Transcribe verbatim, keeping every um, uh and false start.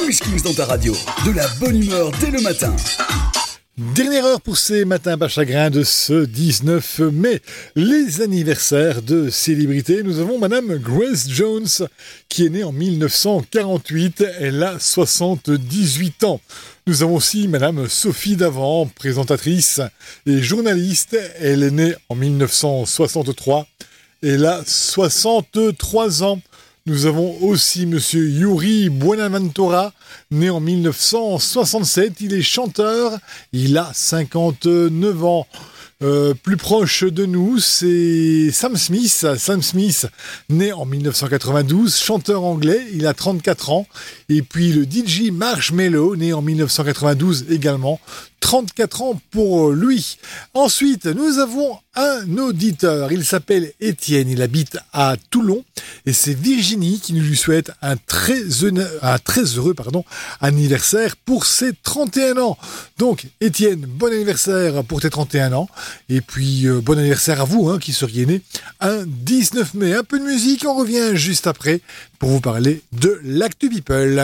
Whisky dans ta radio. De la bonne humeur dès le matin. Dernière heure pour ces matins bas chagrins de ce dix-neuf mai. Les anniversaires de célébrités. Nous avons Madame Grace Jones qui est née en mille neuf cent quarante-huit. Elle a soixante-dix-huit ans. Nous avons aussi Madame Sophie Davant, présentatrice et journaliste. Elle est née en mille neuf cent soixante-trois. Elle a soixante-trois ans. Nous avons aussi Monsieur Yuri Buenaventura, né en mille neuf cent soixante-sept. Il est chanteur, il a cinquante-neuf ans. Euh, plus proche de nous, c'est Sam Smith. Sam Smith, né en mille neuf cent quatre-vingt-douze, chanteur anglais, il a trente-quatre ans. Et puis le D J Marshmello, né en mille neuf cent quatre-vingt-douze également, trente-quatre ans pour lui. Ensuite, nous avons un auditeur, il s'appelle Étienne, il habite à Toulon. Et c'est Virginie qui nous lui souhaite un très, un très heureux pardon, anniversaire pour ses trente et un ans. Donc, Étienne, bon anniversaire pour tes trente et un ans. Et puis, euh, bon anniversaire à vous, hein, qui seriez né un dix-neuf mai. Un peu de musique, on revient juste après pour vous parler de l'Actu People.